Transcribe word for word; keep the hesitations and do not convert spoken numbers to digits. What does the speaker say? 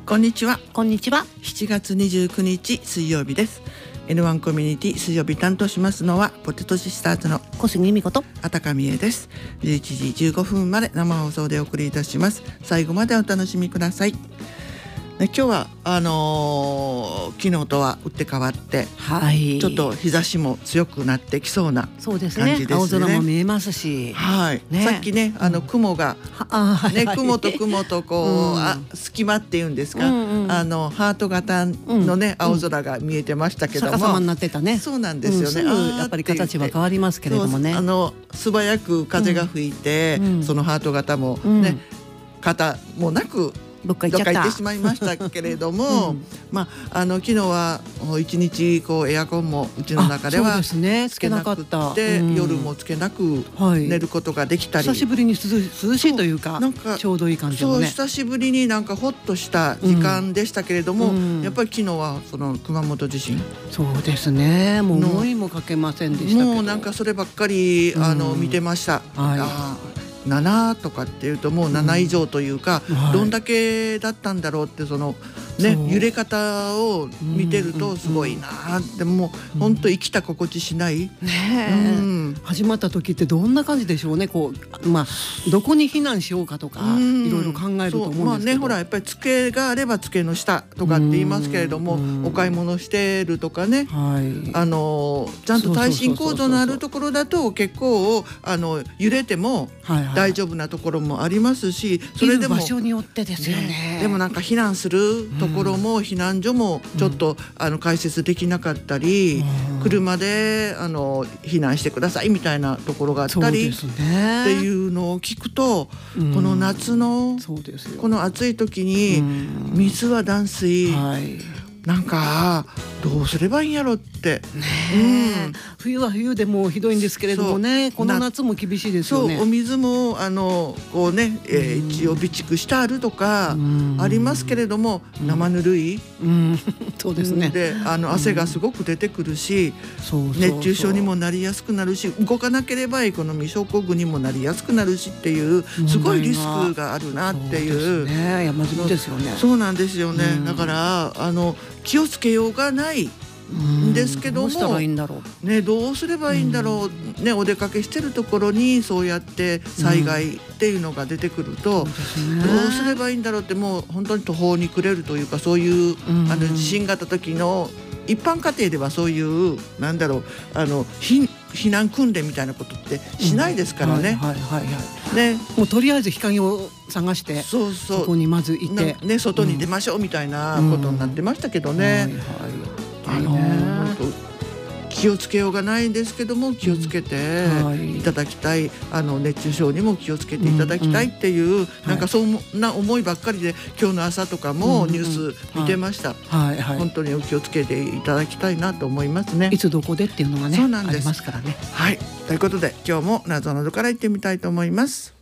こんにちは。 こんにちは。 しちがつにじゅうくにち水曜日です。 エヌワン コミュニティ水曜日担当しますのはポテトシスターズの小杉由美子とあたかみえです。じゅういちじじゅうごふんまで生放送でお送りいたします。最後までお楽しみください。ね、今日はあのー、昨日とは打って変わって、 はい、 ちょっと日差しも強くなってきそうな感じですね。 そうですね。青空も見えますし、 はいね、さっきねあの雲が、うんね、雲と雲とこう、うん、あ隙間っていうんですか、うんうん、あのハート型のね、うん、青空が見えてましたけども、 逆さまになってたね。 そうなんですよね、 うん、やっぱり形は変わりますけれどもね、 あの素早く風が吹いて、うん、そのハート型もね、うん、型もなくどっか行っちゃった、 どっか行ってしまいましたけれども、うん、まああの昨日は一日こうエアコンもうちの中ではつけなくって、うん、夜もつけなく寝ることができたり、 はい、久しぶりに涼しいというか、なんかちょうどいい感じのね。 そう久しぶりになんかほっとした時間でしたけれども、うん、やっぱり昨日はその熊本地震、 そうですね、もう思いもかけませんでしたけど、 もうなんかそればっかりあの、うん、見てました。はい、あななとかっていうともうなないじょうというか、うんはい、どんだけだったんだろうってそのね揺れ方を見てるとすごいなって、もう本当生きた心地しない、 ね、うん、始まった時ってどんな感じでしょうね。こう、まあ、どこに避難しようかとかいろいろ考えると思うんですけど、まあね、 ほらやっぱり机があれば机の下とかって言いますけれども、お買い物してるとかね、はい、あのちゃんと耐震構造のあるところだと結構あの揺れても大丈夫なところもありますし、 それでも場所によってですよね。 ね、でもなんか避難するところも、うん、避難所もちょっと、うん、あの開設できなかったり、うん、車であの避難してくださいみたいなところがあったり、ね、っていうのを聞くと、うん、この夏のこの暑い時に水は断水、はい、なんかどうすればいいんやろって、ね、 うん、冬は冬でもひどいんですけれどもね、この夏も厳しいですよね。 そうお水もあのこうね、えー、一応備蓄してあるとかありますけれども、生ぬるい、 うん、そうですね。 であの汗がすごく出てくるし、うん、熱中症にもなりやすくなるし、動かなければエコノミー症候群にもなりやすくなるしっていうすごいリスクがあるなっていう、 そうですね、山積みですよね。 そうなんですよね、うん、だからあの気をつけようがないんですけども、 どうしたらいいんだろう、 ね、どうすればいいんだろう、ね、お出かけしてるところにそうやって災害っていうのが出てくると、うん、どうすればいいんだろうって、もう本当に途方に暮れるというか、そういう、うん、あの地震があった時の一般家庭ではそういうなんだろう、あの避避難訓練みたいなことってしないですからね。 ね、もうとりあえず日陰を探して、そうそう、そこにまずいて、 ね、外に出ましょうみたいなことになってましたけどね。あのー、気をつけようがないんですけども、気をつけていただきたい、うんはい、あの熱中症にも気をつけていただきたいっていう、うんうん、なんかそんな思いばっかりで今日の朝とかもニュース見てました、うんうんはいはい、本当にお気をつけていただきたいなと思いますね。 いつどこでっていうのがね、そうなんです、ありますからね。 はい、ということで今日も謎などから行ってみたいと思います。